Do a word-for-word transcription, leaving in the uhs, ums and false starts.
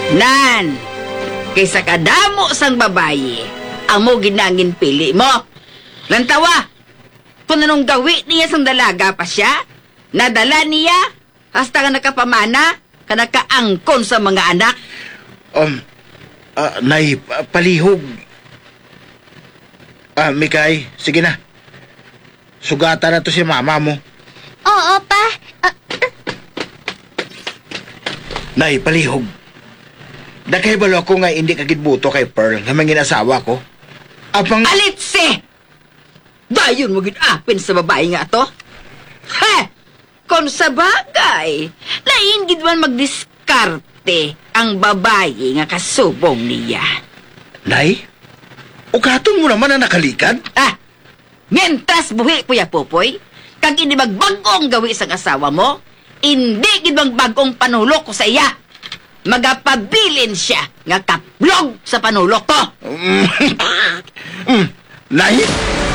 Nan, kaysa kadamo sang babayi, amo ginangin pili mo. Lantawa, kung anong gawi niya sang dalaga pa siya, nadala niya, hasta ka nakapamana, ka nakaangkon sa mga anak. Um, ah, nay, pa- palihog. Ah, Mikay, sige na. Sugatan na to si mama mo. Oo, pa. Ah, Nay, palihog. Nakahibalo ako nga hindi kagidbuto kay Pearl na mangin asawa ko. Apang... Alitse! Dayon mo apin sa babae nga to? Ha! Kung sa bagay, lain gid man magdiskarte ang babae nga kasubong niya. Nay, ugaton mo naman na nakalikad. Ah! Mientras buhi kuya Popoy, kag hindi magbagong gawi sang asawa mo, hindi gid magbagong panulok ko sa iya. Magapabilin siya nga kaplog sa panulok ko. Mm, Nay,